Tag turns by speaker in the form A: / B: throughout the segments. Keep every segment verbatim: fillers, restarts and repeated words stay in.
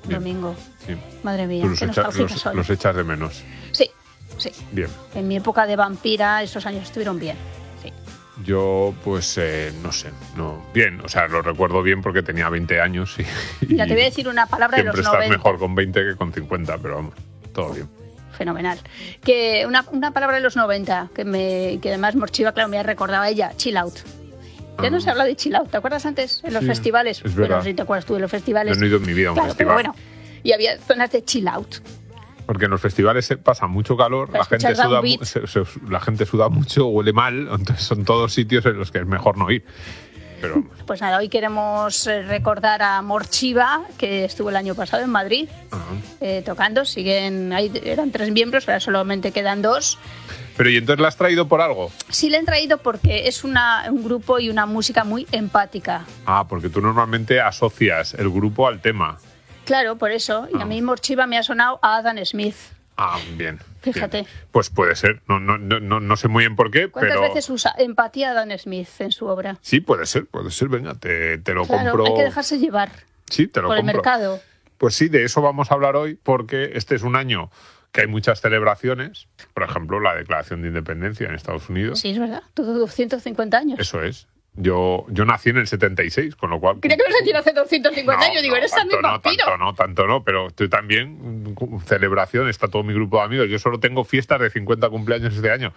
A: Bien.
B: domingo.
A: Sí.
B: Madre mía,
A: Tú los,
B: qué
A: echa-
B: nostálgica
A: los-
B: soy.
A: los echas de menos.
B: Sí, sí.
A: Bien.
B: En mi época de vampira, esos años estuvieron bien. Sí.
A: Yo, pues, eh, no sé, no, bien, o sea, lo recuerdo bien porque tenía veinte años y,
B: Mira,
A: y
B: te voy a decir una palabra de los
A: siempre estás
B: noventa.
A: mejor con veinte que con cincuenta, pero vamos, todo bien.
B: Fenomenal. Que una, una palabra de los noventa, que, me, que además Morchiva, claro, me ha recordado a ella, chill out. Ya
A: Ah.
B: no se habla de chill out, ¿te acuerdas antes? En los
A: Sí,
B: festivales.
A: es
B: Bueno,
A: verdad.
B: no sé si te acuerdas tú de los festivales.
A: Yo no he ido en mi vida a un
B: Claro, pero
A: festival.
B: bueno, y había zonas de chill out.
A: Porque en los festivales se pasa mucho calor,
B: Para
A: la gente,
B: escuchar
A: suda,
B: downbeat.
A: mu- se- se- la gente suda mucho, huele mal, entonces son todos sitios en los que es mejor no ir. Pero vamos,
B: Pues nada, hoy queremos eh, recordar a Morchiva, que estuvo el año pasado en Madrid
A: ajá.
B: eh, tocando. Siguen, ahí eran tres miembros, ahora solamente quedan dos.
A: Pero ¿y entonces la has traído por algo?
B: Sí le han traído porque es una, un grupo y una música muy empática.
A: Ah, porque tú normalmente asocias el grupo al tema.
B: Claro, por eso. Y a
A: Ah.
B: mí Morchiva me ha sonado a Adam Smith.
A: Ah, bien.
B: Fíjate.
A: bien. Pues puede ser, no, no, no, no no sé muy bien por qué,
B: ¿Cuántas
A: pero...
B: veces usa empatía Adam Smith en su obra?
A: Sí, puede ser, puede ser, venga, te, te lo
B: Claro,
A: compro.
B: hay que dejarse llevar
A: Sí, te lo
B: por el
A: compro.
B: mercado.
A: Pues sí, de eso vamos a hablar hoy porque este es un año que hay muchas celebraciones, por ejemplo, la Declaración de Independencia en Estados Unidos.
B: Sí, es verdad. Todo doscientos cincuenta años.
A: Eso es. Yo, yo nací en el setenta y seis, con lo cual...
B: Creía que ibas a decir hace doscientos cincuenta
A: No,
B: años. Digo,
A: no,
B: eres
A: tanto
B: también
A: no,
B: vampiro.
A: tanto no, tanto no, pero estoy también, mm, celebración, está todo mi grupo de amigos. Yo solo tengo fiestas de cincuenta cumpleaños este año.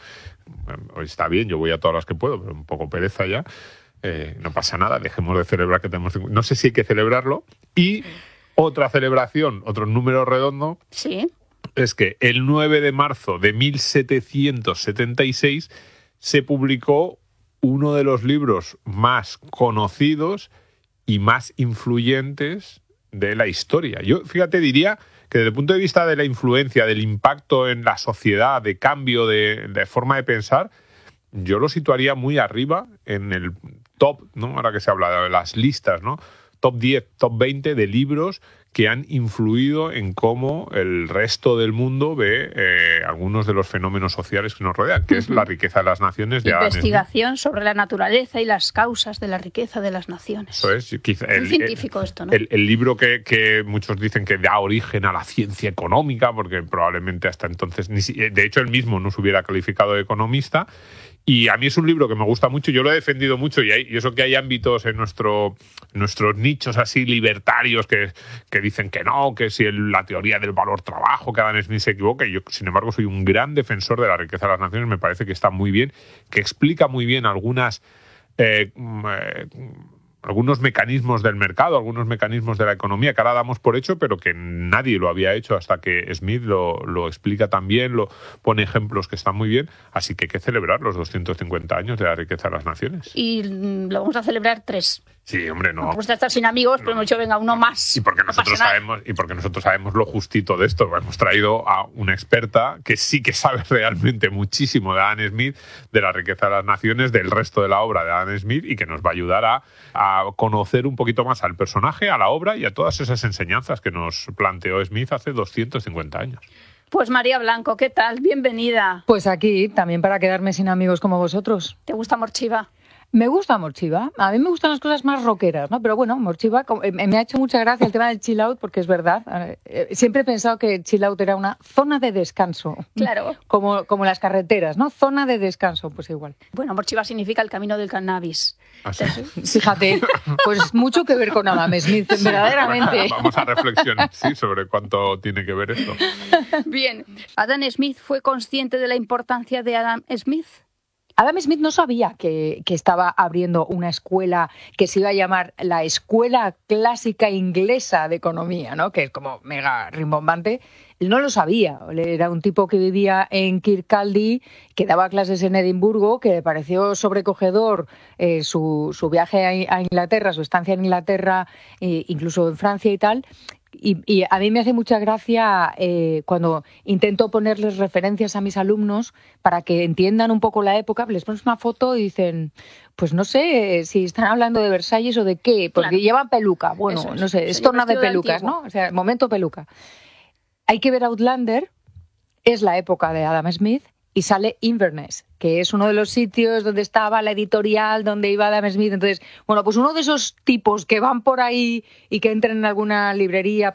A: Hoy está bien, yo voy a todas las que puedo, pero un poco pereza ya. Eh, no pasa nada, dejemos de celebrar que tenemos... cincuenta. No sé si hay que celebrarlo. Y otra celebración, otro número redondo,
B: Sí.
A: es que el nueve de marzo de mil setecientos setenta y seis se publicó uno de los libros más conocidos y más influyentes de la historia. Yo, fíjate, diría que desde el punto de vista de la influencia, del impacto en la sociedad, de cambio de, de forma de pensar, yo lo situaría muy arriba en el top, ¿no? Ahora que se habla de las listas, ¿no? Top diez, top veinte de libros que han influido en cómo el resto del mundo ve eh, algunos de los fenómenos sociales que nos rodean, que es la riqueza de las naciones de Adam Smith.
B: Investigación sobre la naturaleza y las causas de la riqueza de las naciones.
A: Eso es, quizá
B: Muy
A: el,
B: científico
A: el,
B: esto, ¿no?
A: El, el libro que, que muchos dicen que da origen a la ciencia económica, porque probablemente hasta entonces, ni si, de hecho, él mismo no se hubiera calificado de economista. Y a mí es un libro que me gusta mucho, yo lo he defendido mucho, y, hay, y eso que hay ámbitos en nuestro, nuestros nichos así libertarios que, que dicen que no, que si el, la teoría del valor trabajo, que Adam Smith se equivoca, y yo, sin embargo, soy un gran defensor de la riqueza de las naciones, me parece que está muy bien, que explica muy bien algunas... Eh, eh, algunos mecanismos del mercado, algunos mecanismos de la economía que ahora damos por hecho, pero que nadie lo había hecho hasta que Smith lo, lo explica también, lo pone ejemplos que están muy bien, así que hay que celebrar los doscientos cincuenta años de la riqueza de las naciones.
B: Y mm, lo vamos a celebrar tres.
A: Sí, hombre, no.
B: Nos gusta estar sin amigos, pero hemos dicho, venga, uno más.
A: Y porque
B: No
A: nosotros
B: pasa nada.
A: sabemos, y porque nosotros sabemos lo justito de esto, hemos traído a una experta que sí que sabe realmente muchísimo de Adam Smith, de la riqueza de las naciones, del resto de la obra de Adam Smith, y que nos va a ayudar a, a conocer un poquito más al personaje, a la obra y a todas esas enseñanzas que nos planteó Smith hace doscientos cincuenta años.
B: Pues María Blanco, ¿qué tal? Bienvenida.
C: Pues aquí, también para quedarme sin amigos como vosotros.
B: ¿Te gusta Morchiva?
C: Me gusta Morchiva. A mí me gustan las cosas más rockeras, ¿no? Pero bueno, Morchiva como- eh, me ha hecho mucha gracia el tema del chill out porque es verdad. Eh, Siempre he pensado que chill out era una zona de descanso.
B: Claro.
C: Como, como las carreteras, ¿no? Zona de descanso, pues igual.
B: Bueno, Morchiva significa el camino del cannabis.
A: Así.
C: Fíjate, pues mucho que ver con Adam Smith, verdaderamente.
A: Vamos a reflexionar, sí, sobre cuánto tiene que ver esto.
B: Bien, ¿Adam Smith fue consciente de la importancia de Adam Smith?
C: Adam Smith no sabía que, que estaba abriendo una escuela que se iba a llamar la Escuela Clásica Inglesa de Economía, ¿no? Que es como mega rimbombante. Él no lo sabía. Era un tipo que vivía en Kirkcaldy, que daba clases en Edimburgo, que le pareció sobrecogedor eh, su, su viaje a, a Inglaterra, su estancia en Inglaterra, eh, incluso en Francia y tal. Y, y a mí me hace mucha gracia eh, cuando intento ponerles referencias a mis alumnos para que entiendan un poco la época, les pones una foto y dicen, pues no sé si están hablando de Versalles o de qué, porque
B: Claro.
C: llevan peluca. Bueno,
B: Eso es.
C: no sé, es
B: Señor
C: torna de
B: vestido de
C: pelucas,
B: antiguo.
C: ¿no? O sea, momento peluca. Hay que ver Outlander, es la época de Adam Smith, y sale Inverness, que es uno de los sitios donde estaba la editorial, donde iba Adam Smith. Entonces, bueno, pues uno de esos tipos que van por ahí y que entran en alguna librería